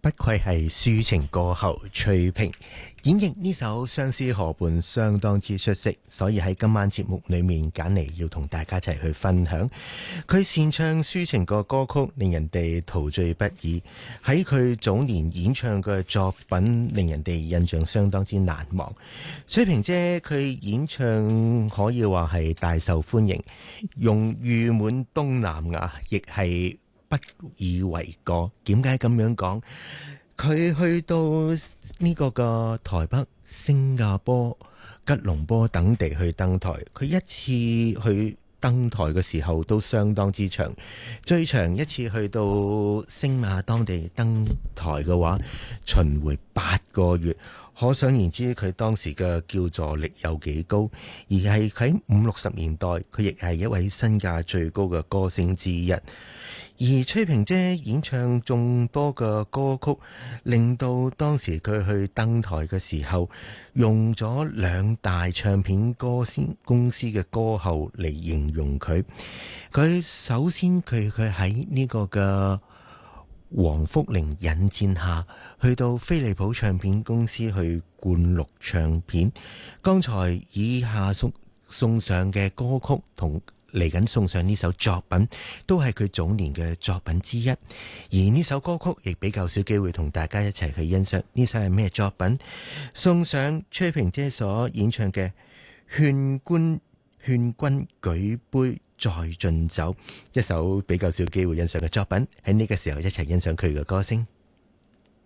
不愧係抒情歌后崔萍，演繹呢首相思河畔相當之出色，所以喺今晚節目裏面揀嚟要同大家一齊去分享。佢擅唱抒情嘅歌曲，令人哋陶醉不已。喺佢早年演唱嘅作品，令人哋印象相當之難忘。崔萍姐佢演唱可以話係大受歡迎，用譽滿東南亞，亦係不以為過。點解咁樣講？佢去到呢個嘅台北、新加坡、吉隆坡等地去登台，佢一次去登台嘅時候都相當之長，最長一次去到星馬當地登台嘅話，巡迴8個月。可想而知佢當時嘅叫座力有幾高，而係喺50、60年代，佢亦係一位身價最高嘅歌星之一。而崔萍姐演唱眾多嘅歌曲，令到當時佢去登台嘅時候，用咗2大唱片公司嘅歌后嚟形容佢。佢首先佢喺呢個嘅黃福玲引薦下，去到飛利浦唱片公司去灌錄唱片。剛才以下送上嘅歌曲同嚟緊送上呢首作品，都係佢早年嘅作品之一。而呢首歌曲亦比較少機會同大家一齊去欣賞。呢首係咩作品？送上崔萍姐所演唱嘅勸君舉杯再進酒，一首比較少機會欣賞嘅作品。喺呢個時候一齊欣賞佢嘅歌聲。